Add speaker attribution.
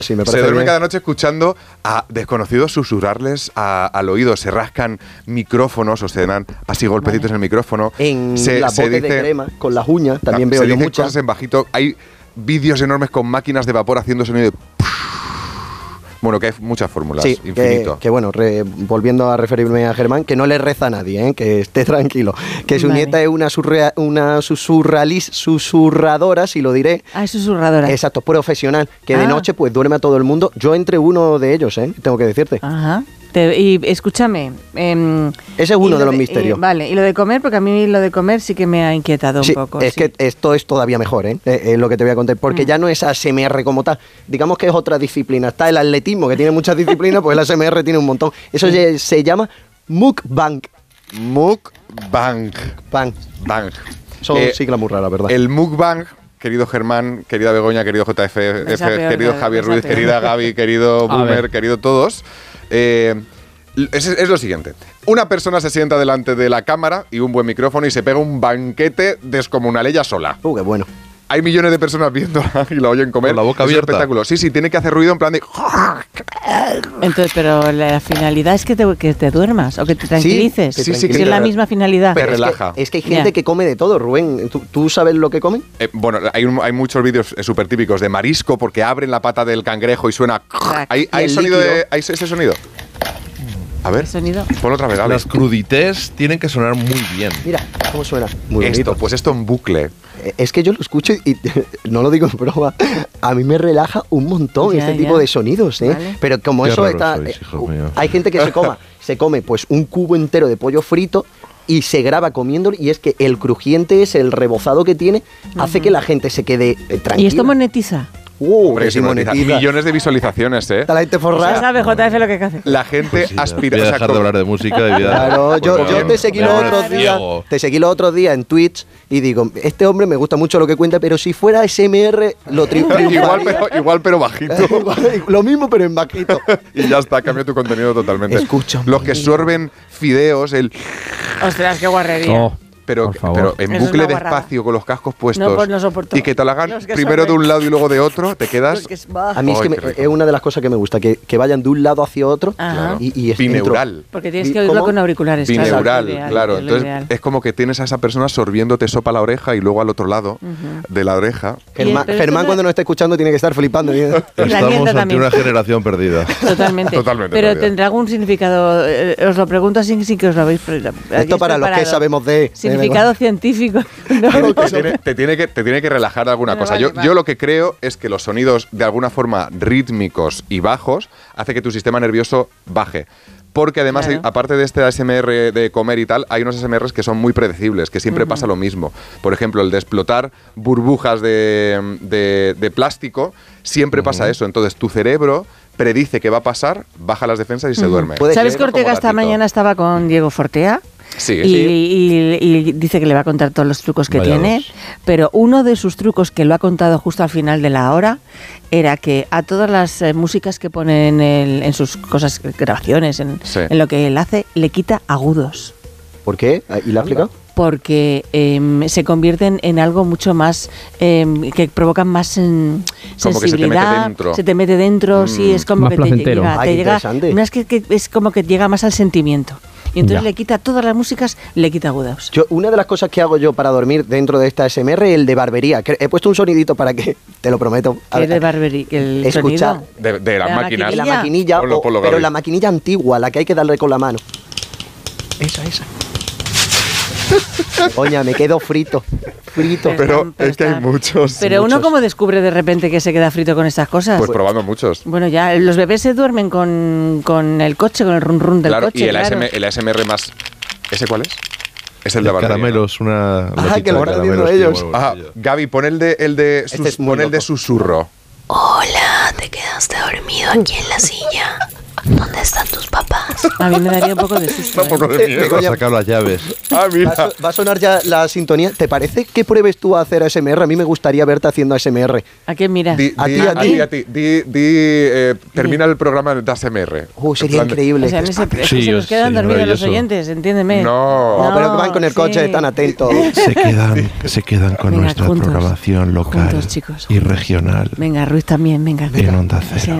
Speaker 1: Sí, me parece
Speaker 2: se duermen
Speaker 1: bien.
Speaker 2: cada noche escuchando a desconocidos susurrarles al oído. Se rascan micrófonos o se dan así golpecitos en el micrófono.
Speaker 1: En
Speaker 2: se
Speaker 1: la bote de
Speaker 2: dice,
Speaker 1: crema, con las uñas, también veo
Speaker 2: se
Speaker 1: yo
Speaker 2: dicen
Speaker 1: muchas.
Speaker 2: cosas en bajito. Hay vídeos enormes con máquinas de vapor haciendo sonido de... Bueno, que hay muchas fórmulas,
Speaker 1: Sí,
Speaker 2: infinito.
Speaker 1: que bueno, volviendo a referirme a Germán, que no le reza a nadie, que esté tranquilo. Que su nieta es una susurradora, si lo diré.
Speaker 3: Ah, es susurradora.
Speaker 1: Exacto, profesional, que de noche pues duerme a todo el mundo. Yo entre uno de ellos, tengo que decirte.
Speaker 3: Ajá. Y escúchame.
Speaker 1: Ese es uno de los misterios.
Speaker 3: Vale, y lo de comer, porque a mí lo de comer sí que me ha inquietado un poco.
Speaker 1: Es que esto es todavía mejor, es lo que te voy a contar, porque ya no es ASMR como tal. Digamos que es otra disciplina. Está el atletismo, que tiene muchas disciplinas, pues el ASMR tiene un montón. Eso se llama mukbang.
Speaker 2: Mukbang.
Speaker 1: Bang.
Speaker 2: Bang.
Speaker 1: Son siglas muy raras, ¿verdad?
Speaker 2: El mukbang, querido Germán, querida Begoña, querido JF, querido Javier Ruiz, querida Gaby, querido Boomer, querido todos, es lo siguiente. Una persona se sienta delante de la cámara y un buen micrófono y se pega un banquete descomunal ella sola.
Speaker 1: Qué bueno.
Speaker 2: Hay millones de personas viéndola y la oyen comer.
Speaker 4: Con la boca abierta.
Speaker 2: Es un espectáculo. Sí, tiene que hacer ruido en plan de...
Speaker 3: Entonces, pero la finalidad es que te duermas o que te tranquilices.
Speaker 1: Sí,
Speaker 3: es la misma finalidad.
Speaker 2: Pero relaja.
Speaker 1: Es que hay gente que come de todo, Rubén. ¿Tú sabes lo que comen?
Speaker 2: Bueno, hay muchos vídeos súper típicos de marisco porque abren la pata del cangrejo y suena... ¿Hay ese sonido? A ver,
Speaker 3: sonido.
Speaker 2: Ponlo otra vez, Gaby.
Speaker 4: Las crudités tienen que sonar muy bien.
Speaker 1: Mira, cómo suena. Muy bonito.
Speaker 2: Pues esto en bucle.
Speaker 1: Es que yo lo escucho y no lo digo en broma, a mí me relaja un montón tipo de sonidos,
Speaker 3: Vale.
Speaker 1: Pero como
Speaker 4: Qué
Speaker 1: eso
Speaker 4: raro
Speaker 1: está...
Speaker 4: sois, hijo mío.
Speaker 1: Hay gente que se come pues un cubo entero de pollo frito y se graba comiéndolo, y es que el crujiente es el rebozado que tiene, hace que la gente se quede tranquila.
Speaker 3: ¿Y esto monetiza?
Speaker 2: Hombre, sí, millones de visualizaciones,
Speaker 1: Está la gente forrada.
Speaker 3: Ya sabe JF lo que hace.
Speaker 2: La gente aspira...
Speaker 4: Voy a dejar de hablar de música y voy a...
Speaker 1: Claro, yo te seguí los otros días en Twitch y digo, este hombre me gusta mucho lo que cuenta, pero si fuera SMR lo triunfaría.
Speaker 2: igual, pero bajito.
Speaker 1: Lo mismo, pero en bajito.
Speaker 2: Y ya está, cambia tu contenido totalmente.
Speaker 1: Escucha.
Speaker 2: Los que sorben fideos,
Speaker 3: Ostras, qué guarrería.
Speaker 2: Pero en
Speaker 3: Eso
Speaker 2: bucle
Speaker 3: es una guarrada.
Speaker 2: despacio con los cascos puestos.
Speaker 3: No, pues no soporto.
Speaker 2: Y que te lo hagan
Speaker 3: Los que
Speaker 2: primero de
Speaker 3: sorben.
Speaker 2: un lado y luego de otro, te quedas...
Speaker 1: A mí es que es una de las cosas que me gusta, que vayan de un lado hacia otro.
Speaker 3: Ajá.
Speaker 1: y
Speaker 2: bineural.
Speaker 3: Porque tienes que oírlo con auriculares.
Speaker 2: Bineural, claro.
Speaker 3: Lo
Speaker 2: Entonces
Speaker 3: ideal.
Speaker 2: es como que tienes a esa persona sorbiéndote sopa a la oreja y luego al otro lado de la oreja.
Speaker 1: Germán cuando nos está escuchando tiene que estar flipando.
Speaker 4: Estamos ante
Speaker 3: también.
Speaker 4: una generación perdida.
Speaker 3: Totalmente.
Speaker 2: Totalmente
Speaker 3: Pero
Speaker 2: perdida.
Speaker 3: tendrá algún significado, os lo pregunto así sin que os lo habéis...
Speaker 1: Esto para los que sabemos de...
Speaker 3: Significado científico. No.
Speaker 2: Te tiene que relajar de alguna cosa.
Speaker 3: Vale,
Speaker 2: Yo lo que creo es que los sonidos de alguna forma rítmicos y bajos hace que tu sistema nervioso baje. Porque además,
Speaker 3: Claro.
Speaker 2: aparte de este ASMR de comer y tal, hay unos ASMRs que son muy predecibles, que siempre pasa lo mismo. Por ejemplo, el de explotar burbujas de plástico, siempre pasa eso. Entonces tu cerebro predice que va a pasar, baja las defensas y se duerme.
Speaker 3: ¿Sabes que Ortega esta mañana estaba con Diego Fortea?
Speaker 2: Sí,
Speaker 3: Y dice que le va a contar todos los trucos que
Speaker 4: Vaya
Speaker 3: tiene,
Speaker 4: dos.
Speaker 3: pero uno de sus trucos que lo ha contado justo al final de la hora era que a todas las músicas que pone en sus cosas, grabaciones, en lo que él hace, le quita agudos.
Speaker 1: ¿Por qué? ¿Y la ha explicado?
Speaker 3: Porque se convierten en algo mucho más que provocan más sensibilidad, se te mete dentro, sí, es como
Speaker 5: Más
Speaker 3: que
Speaker 5: placentero.
Speaker 3: te llega, no es que es como que llega más al sentimiento. Y entonces le quita todas las músicas, le quita agudos.
Speaker 1: Una de las cosas que hago yo para dormir dentro de esta SMR es el de barbería. He puesto un sonidito para que, te lo prometo.
Speaker 3: ¿Qué es de barbería? ¿El
Speaker 1: escuchar
Speaker 3: sonido?
Speaker 2: De las máquinas.
Speaker 1: La maquinilla,
Speaker 2: Ponlo,
Speaker 1: pero
Speaker 2: Gaby.
Speaker 1: la maquinilla antigua, la que hay que darle con la mano. Esa. Oña, me quedo frito.
Speaker 2: Pero es que hay muchos.
Speaker 3: Pero uno como descubre de repente que se queda frito con estas cosas.
Speaker 2: Pues probando muchos.
Speaker 3: Bueno, ya los bebés se duermen con el coche, con el run run del
Speaker 2: Claro,
Speaker 3: coche.
Speaker 2: y el ASMR más... ¿Ese cuál es? Es el de barbería.
Speaker 4: Caramelos, una...
Speaker 1: que lo están haciendo ellos.
Speaker 2: Gaby, pon el de susurro.
Speaker 6: Hola, ¿te quedaste dormido aquí en la silla? ¿Dónde están tus papás?
Speaker 3: A mí me daría un poco de susto.
Speaker 2: Un poco de miedo.
Speaker 1: Begoña,
Speaker 4: Ha sacado las llaves.
Speaker 2: Ah, mira.
Speaker 1: va a sonar ya la sintonía. ¿Te parece que pruebes tú a hacer ASMR? A mí me gustaría verte haciendo ASMR.
Speaker 3: ¿A quién miras?
Speaker 1: A ti.
Speaker 2: Termina el programa de ASMR.
Speaker 1: Sería increíble.
Speaker 3: O sea, se
Speaker 4: Sí,
Speaker 3: nos quedan
Speaker 4: sí,
Speaker 3: dormidos los
Speaker 4: maravilloso.
Speaker 3: oyentes, entiéndeme.
Speaker 2: No,
Speaker 1: pero que van con el coche tan atentos.
Speaker 4: Se quedan con
Speaker 3: Venga,
Speaker 4: nuestra
Speaker 3: juntos,
Speaker 4: programación local
Speaker 3: juntos, chicos,
Speaker 4: y regional
Speaker 3: Venga, Ruiz también, venga.
Speaker 4: en Onda Cero.
Speaker 3: Sí.